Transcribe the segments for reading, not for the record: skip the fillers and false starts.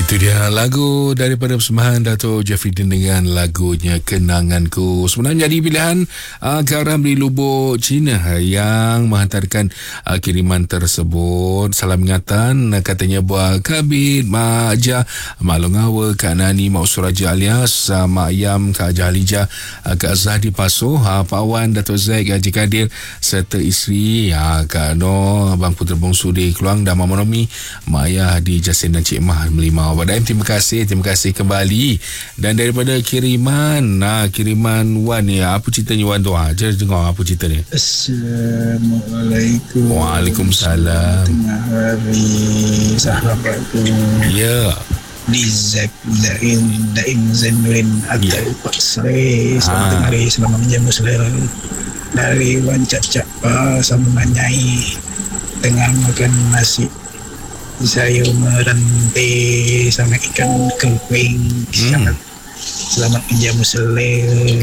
Itu dia lagu daripada persembahan Dato' Jeffrey dengan lagunya Kenanganku. Sebenarnya jadi pilihan Karam di Lubuk Cina yang menghantarkan kiriman tersebut. Salam ingatan katanya buat Kabit, Mak Ajah, Mak Longawa, Kak Nani, Mak Suraja alias Mak Ayam, Kak Ajah Halijah, Kak Zahdi Pasoh, Pak Wan, Dato' Zaid, Haji Kadir serta isteri Kak Noh, Abang Putera Bongsu di Keluang dan Mama Nomi, Mak Ayah di Jasin dan Cik Mah Melimau. Wadaim, terima kasih kembali. Dan daripada kiriman Wan ni, apa ceritanya Wan tu? Jadi dengar apa cerita ni. Assalamualaikum. Waalaikumsalam. Tengah hari sahabatku. Ya. Dizak Daim Zainulin Atal Paksari selamat hari selamat menjamu selera dari Wan Cap-Cap sambungan Nyai tengah makan nasi sayur merantai sama ikan keping. Selamat menjamu selera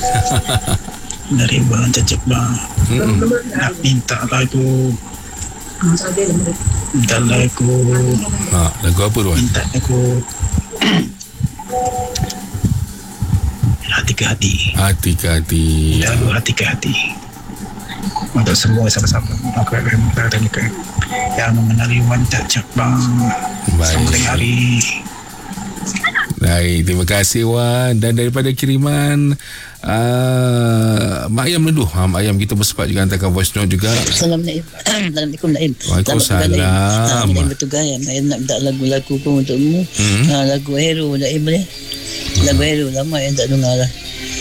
dari Wan Cap-Cap. Nak minta lagu lagu apa tu? Minta lagu Hati ke Hati. Hati ke Hati. Lagu Hati ke Hati untuk semua sama-sama yang mengenali Wan Cap-Cap sampai hari. Baik, terima kasih Wan. Dan daripada kiriman Mak Ayam Leduh, Mak Ayam kita bersempat juga hantarkan voice note juga. Assalamualaikum Naim. Waalaikumsalam. Naim bertugas ya. Naim nak minta lagu-lagu pun untukmu. Lagu Hero Naim boleh. Lagu Hero lama yang tak dengar lah.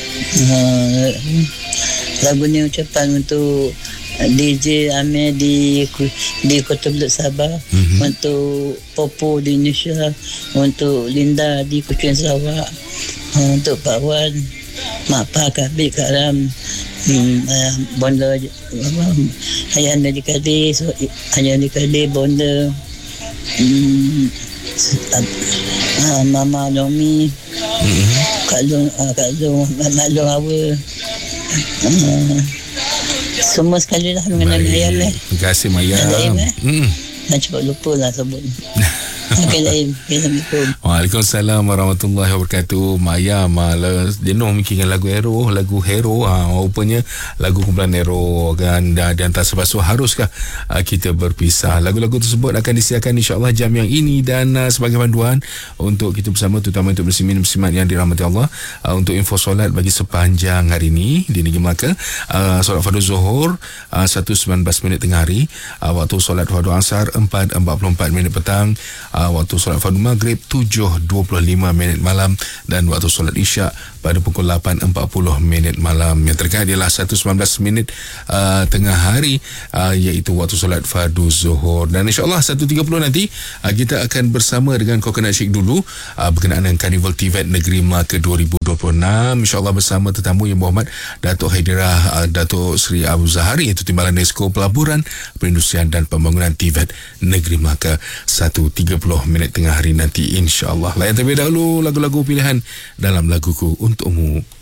Lagu ni ucapan untuk DJ Amir di Kota Belud Sabah, untuk Popo di Indonesia, untuk Linda di Kuching Sarawak, untuk Pak Wan, Mak Pak Kabit Karam, Bonda Ayah Andi Kadir, Ayah Andi Kadir, Bonda, Mama Nomi, Kak Long Mak Long Awa, semua sekali lah mengenai Ayam ni. Terima kasih Mayam. Dah cepat lupa lah sebut. Okay, Naim. Assalamualaikum. Waalaikumsalam warahmatullahi wabarakatuh. Mayam jenuh mikirkan lagu Hero. Rupanya lagu kumpulan Hero kan. Dan tak sepatutnya haruskah kita berpisah. Lagu-lagu tersebut akan disiarkan insya-Allah jam yang ini. Dan sebagai panduan untuk kita bersama, terutama untuk muslimin-muslimat yang dirahmati Allah, untuk info solat bagi sepanjang hari ini di Negeri Melaka, solat fardu Zuhur 1:19 tengah hari, waktu solat fardu Asar 4:44 petang, waktu solat fardu Maghrib 7:25 malam, dan waktu solat Isyak pada pukul 8:40 malam. Yang terkait ialah 1:19 tengah hari, iaitu waktu solat fardu Zuhur. Dan insyaAllah 1:30 nanti kita akan bersama dengan Coconut Shake dulu berkenaan dengan Carnival TVET Negeri Melaka 2026. InsyaAllah bersama tetamu yang berhormat Datuk Haidirah Datuk Seri Abu Zahari, iaitu Timbalan Esko Pelaburan, Perindustrian dan Pembangunan TVET Negeri Melaka 1:30 tengah hari nanti insyaAllah. Layan terlebih dahulu lagu-lagu pilihan dalam Laguku Untukmu.